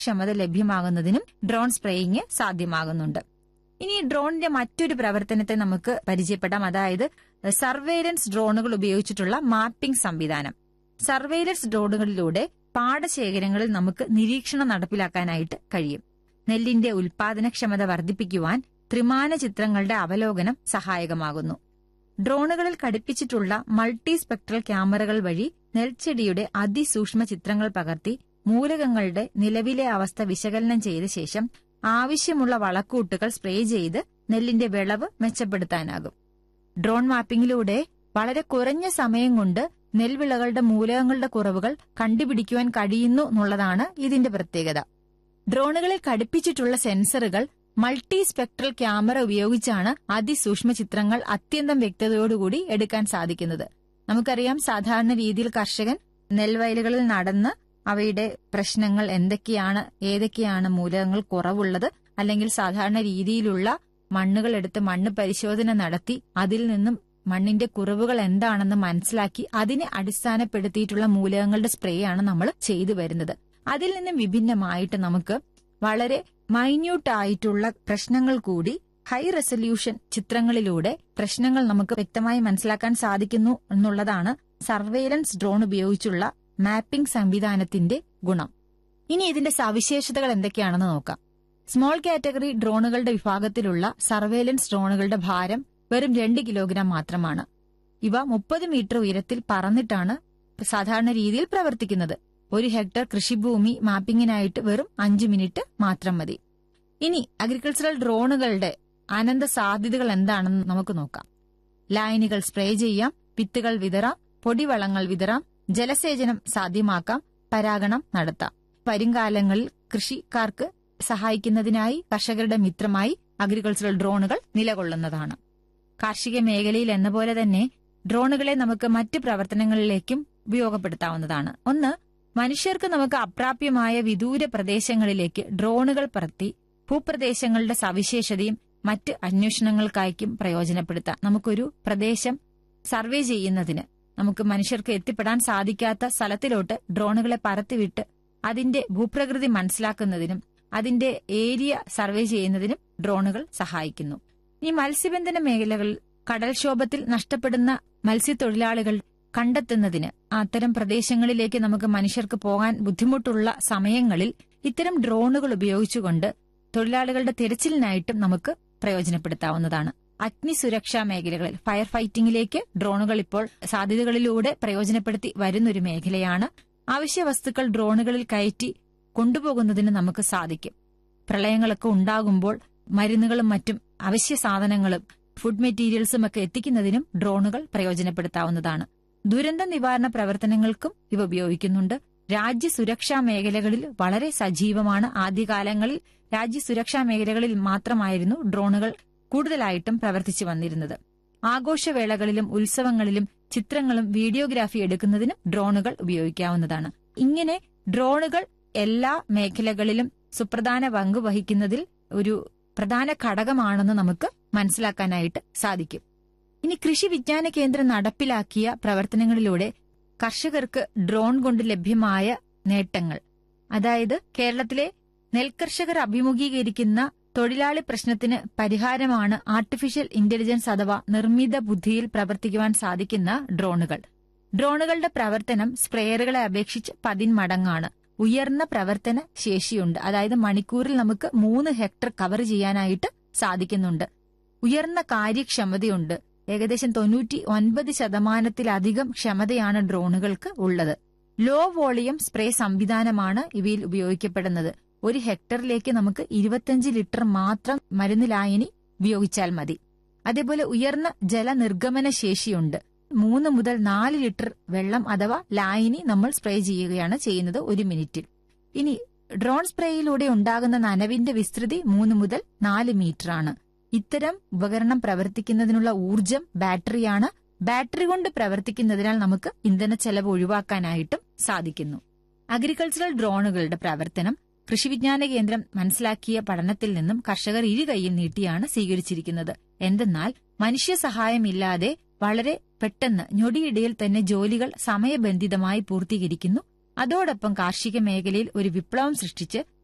ക്ഷമത ലഭ്യമാകുന്നതിനും drone spraying സാധ്യമാകുന്നുണ്ട്. ഇനി ഡ്രോണിന്റെ മറ്റൊരു പ്രവർത്തനത്തെ നമുക്ക് പരിചയപ്പെടാം. അതായത് സർവെയിലൻസ് ഡ്രോണുകൾ ഉപയോഗിച്ചിട്ടുള്ള മാപ്പിംഗ് സംവിധാനം. സർവെയിലൻസ് ഡ്രോണുകളിലൂടെ പാടശേഖരങ്ങളിൽ നമുക്ക് നിരീക്ഷണം നടപ്പിലാക്കാനായിട്ട് കഴിയും. നെല്ലിന്റെ ഉൽപാദനക്ഷമത വർദ്ധിപ്പിക്കുവാൻ ത്രിമാന ചിത്രങ്ങളുടെ അവലോകനം സഹായകമാകുന്നു. ഡ്രോണുകളിൽ ഘടിപ്പിച്ചിട്ടുള്ള മൾട്ടി സ്പെക്ട്രൽ ക്യാമറകൾ വഴി നെൽച്ചെടിയുടെ അതിസൂക്ഷ്മ ചിത്രങ്ങൾ പകർത്തി മൂലകങ്ങളുടെ നിലവിലെ അവസ്ഥ വിശകലനം ചെയ്ത ശേഷം ആവശ്യമുള്ള വളക്കൂട്ടുകൾ സ്പ്രേ ചെയ്ത് നെല്ലിന്റെ വിളവ് മെച്ചപ്പെടുത്താനാകും. ഡ്രോൺ മാപ്പിംഗിലൂടെ വളരെ കുറഞ്ഞ സമയം കൊണ്ട് നെൽവിളകളുടെ മൂലകങ്ങളുടെ കുറവുകൾ കണ്ടുപിടിക്കുവാൻ കഴിയുന്നു എന്നുള്ളതാണ് ഇതിന്റെ പ്രത്യേകത. ഡ്രോണുകളിൽ ഘടിപ്പിച്ചിട്ടുള്ള സെൻസറുകൾ മൾട്ടി സ്പെക്ട്രൽ ക്യാമറ ഉപയോഗിച്ചാണ് അതിസൂക്ഷ്മ ചിത്രങ്ങൾ അത്യന്തം വ്യക്തതയോടുകൂടി എടുക്കാൻ സാധിക്കുന്നത്. നമുക്കറിയാം, സാധാരണ രീതിയിൽ കർഷകൻ നെൽവയലുകളിൽ നടന്ന് അവയുടെ പ്രശ്നങ്ങൾ എന്തൊക്കെയാണ്, ഏതൊക്കെയാണ് മൂലകങ്ങൾ കുറവുള്ളത്, അല്ലെങ്കിൽ സാധാരണ രീതിയിലുള്ള മണ്ണുകൾ എടുത്ത് മണ്ണ് പരിശോധന നടത്തി അതിൽ നിന്നും മണ്ണിന്റെ കുറവുകൾ എന്താണെന്ന് മനസ്സിലാക്കി അതിനെ അടിസ്ഥാനപ്പെടുത്തിയിട്ടുള്ള മൂലകങ്ങളുടെ സ്പ്രേ ആണ് നമ്മൾ ചെയ്തു വരുന്നത്. അതിൽ നിന്നും വിഭിന്നമായിട്ട് നമുക്ക് വളരെ മൈന്യൂട്ട് ആയിട്ടുള്ള പ്രശ്നങ്ങൾ കൂടി ഹൈ റെസൊല്യൂഷൻ ചിത്രങ്ങളിലൂടെ പ്രശ്നങ്ങൾ നമുക്ക് വ്യക്തമായി മനസ്സിലാക്കാൻ സാധിക്കുന്നു എന്നുള്ളതാണ് സർവെയിലൻസ് ഡ്രോൺ ഉപയോഗിച്ചുള്ള മാപ്പിംഗ് സംവിധാനത്തിന്റെ ഗുണം. ഇനി ഇതിന്റെ സവിശേഷതകൾ എന്തൊക്കെയാണെന്ന് നോക്കാം. സ്മോൾ കാറ്റഗറി ഡ്രോണുകളുടെ വിഭാഗത്തിലുള്ള സർവെയിലൻസ് ഡ്രോണുകളുടെ ഭാരം വെറും 2 കിലോഗ്രാം മാത്രമാണ്. ഇവ 30 മീറ്റർ ഉയരത്തിൽ പറന്നിട്ടാണ് സാധാരണ രീതിയിൽ പ്രവർത്തിക്കുന്നത്. 1 ഹെക്ടർ കൃഷിഭൂമി മാപ്പിംഗിനായിട്ട് വെറും 5 മിനിറ്റ് മാത്രം മതി. ഇനി അഗ്രികൾച്ചറൽ ഡ്രോണുകളുടെ അനന്ത സാധ്യതകൾ എന്താണെന്ന് നമുക്ക് നോക്കാം. ലായനികൾ സ്പ്രേ ചെയ്യാം, വിത്തുകൾ വിതറാം, പൊടിവളങ്ങൾ വിതറാം, ജലസേചനം സാധ്യമാക്കാം, പരാഗണം നടത്താം. വരുംകാലങ്ങളിൽ കൃഷിക്കാർക്ക് സഹായിക്കുന്നതിനായി കർഷകരുടെ മിത്രമായി അഗ്രികൾച്ചറൽ ഡ്രോണുകൾ നിലകൊള്ളുന്നതാണ്. കാർഷിക മേഖലയിൽ എന്ന പോലെ തന്നെ ഡ്രോണുകളെ നമുക്ക് മറ്റ് പ്രവർത്തനങ്ങളിലേക്കും ഉപയോഗപ്പെടുത്താവുന്നതാണ്. ഒന്ന്, മനുഷ്യർക്ക് നമുക്ക് അപ്രാപ്യമായ വിദൂര പ്രദേശങ്ങളിലേക്ക് ഡ്രോണുകൾ പറത്തി ഭൂപ്രദേശങ്ങളുടെ സവിശേഷതയും മറ്റ് അന്വേഷണങ്ങൾക്കായിരിക്കും പ്രയോജനപ്പെടുത്താം. നമുക്കൊരു പ്രദേശം സർവേ ചെയ്യുന്നതിന് നമുക്ക് മനുഷ്യർക്ക് എത്തിപ്പെടാൻ സാധിക്കാത്ത സ്ഥലത്തിലോട്ട് ഡ്രോണുകളെ പറത്തിവിട്ട് അതിന്റെ ഭൂപ്രകൃതി മനസ്സിലാക്കുന്നതിനും അതിന്റെ ഏരിയ സർവേ ചെയ്യുന്നതിനും ഡ്രോണുകൾ സഹായിക്കുന്നു. ഈ മത്സ്യബന്ധന മേഖലകളിൽ കടൽക്ഷോഭത്തിൽ നഷ്ടപ്പെടുന്ന മത്സ്യത്തൊഴിലാളികൾ കണ്ടെത്തുന്നതിന് അത്തരം പ്രദേശങ്ങളിലേക്ക് നമുക്ക് മനുഷ്യർക്ക് പോകാൻ ബുദ്ധിമുട്ടുള്ള സമയങ്ങളിൽ ഇത്തരം ഡ്രോണുകൾ ഉപയോഗിച്ചുകൊണ്ട് തൊഴിലാളികളുടെ തിരച്ചിലിനായിട്ടും നമുക്ക് പ്രയോജനപ്പെടുത്താവുന്നതാണ്. അഗ്നിസുരക്ഷാ മേഖലകളിൽ ഫയർ ഫൈറ്റിംഗിലേക്ക് ഡ്രോണുകൾ ഇപ്പോൾ സാധ്യതകളിലൂടെ പ്രയോജനപ്പെടുത്തി വരുന്നൊരു മേഖലയാണ്. അവശ്യ വസ്തുക്കൾ ഡ്രോണുകളിൽ കയറ്റി കൊണ്ടുപോകുന്നതിന് നമുക്ക് സാധിക്കും. പ്രളയങ്ങളൊക്കെ ഉണ്ടാകുമ്പോൾ മരുന്നുകളും മറ്റും അവശ്യ സാധനങ്ങളും ഫുഡ് മെറ്റീരിയൽസും ഒക്കെ എത്തിക്കുന്നതിനും ഡ്രോണുകൾ പ്രയോജനപ്പെടുത്താവുന്നതാണ്. ദുരന്ത നിവാരണ പ്രവർത്തനങ്ങൾക്കും ഇവ ഉപയോഗിക്കുന്നുണ്ട്. രാജ്യസുരക്ഷാ മേഖലകളിൽ വളരെ സജീവമാണ്. ആദ്യകാലങ്ങളിൽ രാജ്യസുരക്ഷാ മേഖലകളിൽ മാത്രമായിരുന്നു ഡ്രോണുകൾ കൂടുതലായിട്ടും പ്രവർത്തിച്ചു വന്നിരുന്നത്. ആഘോഷവേളകളിലും ഉത്സവങ്ങളിലും ചിത്രങ്ങളും വീഡിയോഗ്രാഫി എടുക്കുന്നതിനും ഡ്രോണുകൾ ഉപയോഗിക്കാവുന്നതാണ്. ഇങ്ങനെ ഡ്രോണുകൾ എല്ലാ മേഖലകളിലും സുപ്രധാന പങ്ക് വഹിക്കുന്നതിൽ ഒരു പ്രധാന ഘടകമാണെന്ന് നമുക്ക് മനസ്സിലാക്കാനായിട്ട് സാധിക്കും. ഇനി കൃഷി വിജ്ഞാന കേന്ദ്രം നടപ്പിലാക്കിയ പ്രവർത്തനങ്ങളിലൂടെ കർഷകർക്ക് ഡ്രോൺ കൊണ്ട് ലഭ്യമായ നേട്ടങ്ങൾ, അതായത് കേരളത്തിലെ നെൽകർഷകർ അഭിമുഖീകരിക്കുന്ന തൊഴിലാളി പ്രശ്നത്തിന് പരിഹാരമാണ് ആർട്ടിഫിഷ്യൽ ഇന്റലിജൻസ് അഥവാ നിർമ്മിത ബുദ്ധിയിൽ പ്രവർത്തിക്കുവാൻ സാധിക്കുന്ന ഡ്രോണുകൾ. ഡ്രോണുകളുടെ പ്രവർത്തനം സ്പ്രേയറുകളെ അപേക്ഷിച്ച് 10 മടങ്ങാണ്. ഉയർന്ന പ്രവർത്തന ശേഷിയുണ്ട്. അതായത് മണിക്കൂറിൽ നമുക്ക് 3 ഹെക്ടർ കവർ ചെയ്യാനായിട്ട് സാധിക്കുന്നുണ്ട്. ഉയർന്ന കാര്യക്ഷമതയുണ്ട്. ഏകദേശം 99% ക്ഷമതയാണ് ഡ്രോണുകൾക്ക് ഉള്ളത്. ലോ വോളിയം സ്പ്രേ സംവിധാനമാണ് ഇവയിൽ ഉപയോഗിക്കപ്പെടുന്നത്. 1 ഹെക്ടറിലേക്ക് നമുക്ക് 25 ലിറ്റർ മാത്രം മരുന്ന് ലായനി ഉപയോഗിച്ചാൽ മതി. അതേപോലെ ഉയർന്ന ജലനിർഗമന ശേഷിയുണ്ട്. 3 മുതൽ 4 ലിറ്റർ വെള്ളം അഥവാ ലായനി നമ്മൾ സ്പ്രേ ചെയ്യുകയാണ് ചെയ്യുന്നത് 1 മിനിറ്റിൽ. ഇനി ഡ്രോൺ സ്പ്രേയിലൂടെ ഉണ്ടാകുന്ന നനവിന്റെ വിസ്തൃതി 3 മുതൽ 4 മീറ്ററാണ്. ഇത്തരം ഉപകരണം പ്രവർത്തിക്കുന്നതിനുള്ള ഊർജം ബാറ്ററിയാണ്. ബാറ്ററി കൊണ്ട് പ്രവർത്തിക്കുന്നതിനാൽ നമുക്ക് ഇന്ധന ചെലവ് ഒഴിവാക്കാനായിട്ടും സാധിക്കുന്നു. അഗ്രികൾച്ചറൽ ഡ്രോണുകളുടെ പ്രവർത്തനം കൃഷിവിജ്ഞാന കേന്ദ്രം മനസ്സിലാക്കിയ പഠനത്തിൽ നിന്നും കർഷകർ ഇരുകൈയിൽ നീട്ടിയാണ് സ്വീകരിച്ചിരിക്കുന്നത്. എന്തെന്നാൽ മനുഷ്യ സഹായമില്ലാതെ വളരെ പെട്ടെന്ന് ഞൊടിയിടയിൽ തന്നെ ജോലികൾ സമയബന്ധിതമായി പൂർത്തീകരിക്കുന്നു. അതോടൊപ്പം കാർഷിക മേഖലയിൽ ഒരു വിപ്ലവം സൃഷ്ടിച്ച്